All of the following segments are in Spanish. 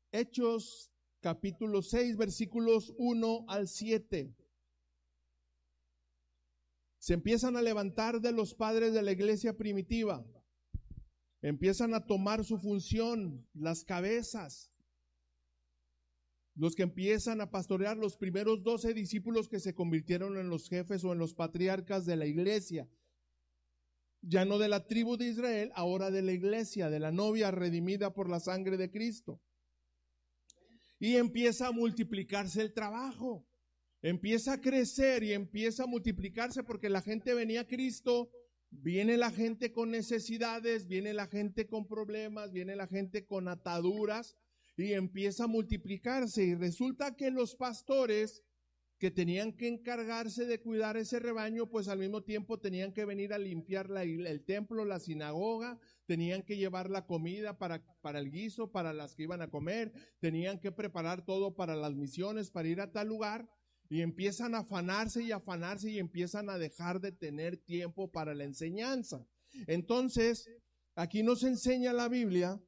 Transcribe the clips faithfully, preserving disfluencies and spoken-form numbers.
Hechos capítulo seis, versículos uno al siete. Se empiezan a levantar de los padres de la iglesia primitiva. Empiezan a tomar su función, las cabezas. Los que empiezan a pastorear, los primeros doce discípulos que se convirtieron en los jefes o en los patriarcas de la iglesia. Ya no de la tribu de Israel, ahora de la iglesia, de la novia redimida por la sangre de Cristo. Y empieza a multiplicarse el trabajo. Empieza a crecer y empieza a multiplicarse porque la gente venía a Cristo, viene la gente con necesidades, viene la gente con problemas, viene la gente con ataduras y empieza a multiplicarse. Y resulta que los pastores que tenían que encargarse de cuidar ese rebaño, pues al mismo tiempo tenían que venir a limpiar la, el templo, la sinagoga, tenían que llevar la comida para, para el guiso, para las que iban a comer, tenían que preparar todo para las misiones, para ir a tal lugar. Y empiezan a afanarse y afanarse y empiezan a dejar de tener tiempo para la enseñanza. Entonces, aquí nos enseña la Biblia,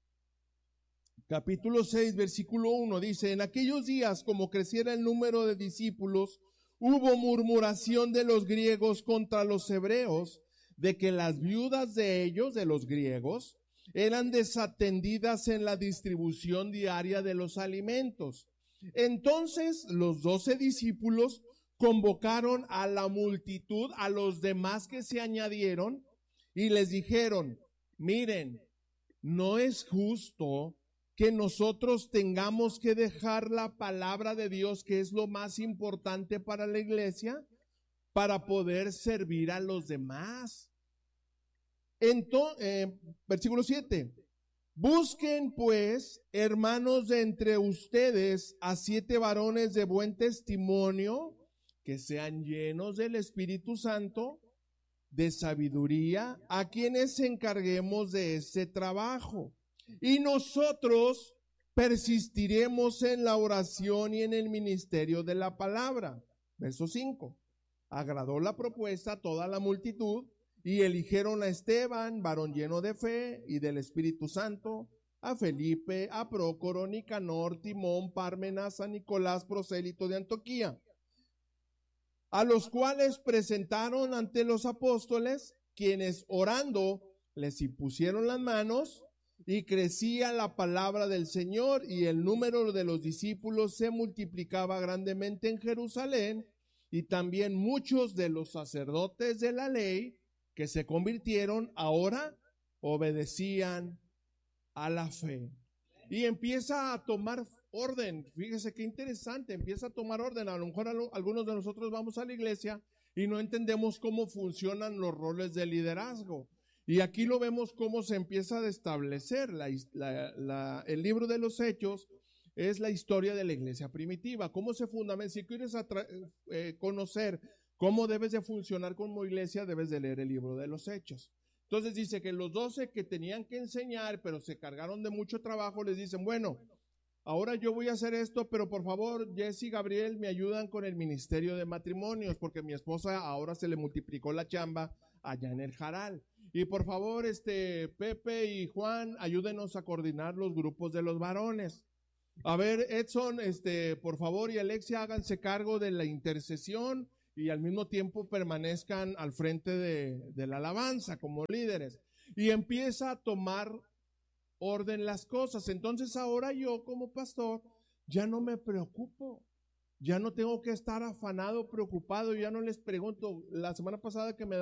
capítulo seis, versículo uno, dice: en aquellos días, como creciera el número de discípulos, hubo murmuración de los griegos contra los hebreos, de que las viudas de ellos, de los griegos, eran desatendidas en la distribución diaria de los alimentos. Entonces los doce discípulos convocaron a la multitud, a los demás que se añadieron, y les dijeron: miren, no es justo que nosotros tengamos que dejar la palabra de Dios, que es lo más importante para la iglesia, para poder servir a los demás. Entonces, eh, versículo siete. Busquen pues, hermanos, de entre ustedes a siete varones de buen testimonio, que sean llenos del Espíritu Santo, de sabiduría, a quienes encarguemos de ese trabajo. Y nosotros persistiremos en la oración y en el ministerio de la palabra. Verso cinco. Agradó la propuesta a toda la multitud, y eligieron a Esteban, varón lleno de fe y del Espíritu Santo, a Felipe, a Prócoro, Nicanor, Timón, Pármenas, a Nicolás, prosélito de Antioquía, a los cuales presentaron ante los apóstoles, quienes orando les impusieron las manos, y crecía la palabra del Señor, y el número de los discípulos se multiplicaba grandemente en Jerusalén, y también muchos de los sacerdotes de la ley que se convirtieron ahora obedecían a la fe. Y empieza a tomar orden. Fíjese qué interesante, empieza a tomar orden. A lo mejor algunos de nosotros vamos a la iglesia y no entendemos cómo funcionan los roles de liderazgo. Y aquí lo vemos cómo se empieza a establecer. La, la, la, el libro de los Hechos es la historia de la iglesia primitiva. Cómo se fundamenta. Si quieres eh, conocer cómo debes de funcionar como iglesia, debes de leer el libro de los Hechos. Entonces dice que los doce que tenían que enseñar, pero se cargaron de mucho trabajo, les dicen: bueno, ahora yo voy a hacer esto, pero por favor, Jesse y Gabriel me ayudan con el ministerio de matrimonios, porque mi esposa ahora se le multiplicó la chamba allá en el Jaral. Y por favor, este Pepe y Juan, ayúdenos a coordinar los grupos de los varones. A ver, Edson, este, por favor, y Alexia, háganse cargo de la intercesión y al mismo tiempo permanezcan al frente de, de la alabanza como líderes. Y empieza a tomar orden las cosas. Entonces ahora yo como pastor ya no me preocupo, ya no tengo que estar afanado, preocupado, ya no les pregunto. La semana pasada que me